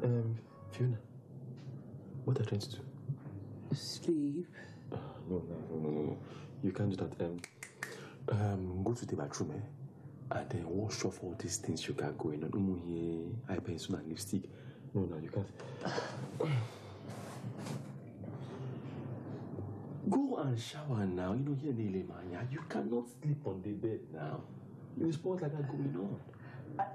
Fiona, what are you trying to do? Sleep. No. You can't do that. Go to the bathroom, and then wash off all these things you got going on. Eye pencil and lipstick. No, you can't. Go and shower now. Here, Nile, man. You cannot sleep on the bed now. There's sports like that going on.